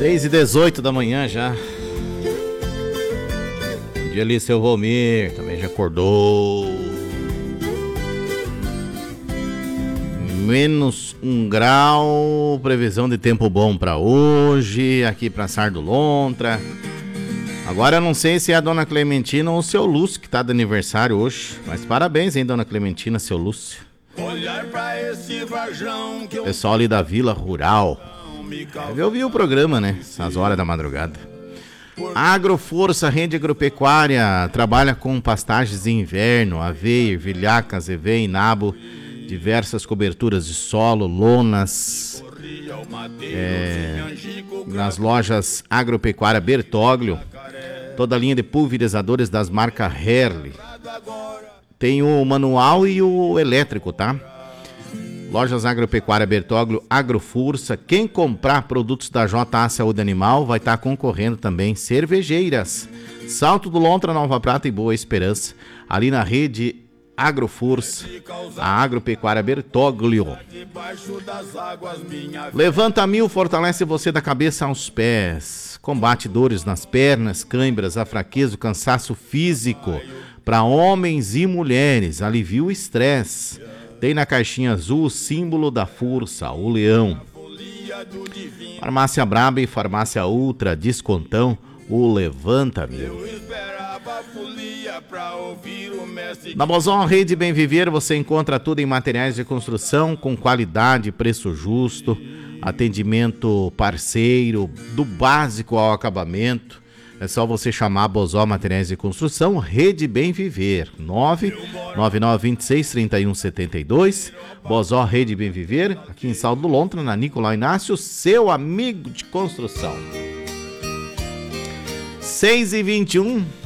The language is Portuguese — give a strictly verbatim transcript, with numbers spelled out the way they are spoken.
seis e dezoito da manhã já. Bom dia ali, seu Volmir, também já acordou. Menos um grau, previsão de tempo bom pra hoje, aqui pra Sardo Lontra. Agora eu não sei se é a dona Clementina ou o seu Lúcio que tá de aniversário hoje, mas parabéns, hein, dona Clementina, seu Lúcio. Olhar pra esse varjão que eu... Pessoal ali da Vila Rural. Eu vi o programa, né? Essas horas da madrugada. Agroforça, rede agropecuária, trabalha com pastagens de inverno, aveia, ervilhaca, azevém, nabo, diversas coberturas de solo, lonas. É, nas lojas Agropecuária Bertoglio, toda a linha de pulverizadores das marcas Herle. Tem o manual e o elétrico, tá? Lojas Agropecuária Bertoglio, Agrofursa. Quem comprar produtos da J A Saúde Animal vai estar concorrendo também. Cervejeiras, Salto do Lontra, Nova Prata e Boa Esperança. Ali na rede Agrofursa, a Agropecuária Bertoglio. Levanta Mil fortalece você da cabeça aos pés. Combate dores nas pernas, câimbras, a fraqueza, o cansaço físico. Para homens e mulheres, alivia o estresse. Tem na caixinha azul o símbolo da força, o leão. Farmácia Braba e Farmácia Ultra, descontão, o Levanta Mil. Na Bozon Rede Bem Viver você encontra tudo em materiais de construção com qualidade, preço justo, atendimento parceiro, do básico ao acabamento. É só você chamar a Bozó Materiais de Construção, Rede Bem Viver, nove nove nove dois seis, três um sete dois. Bozó Rede Bem Viver, aqui em Saldo Lontra, na Nicolau Inácio, seu amigo de construção. seis e vinte e um.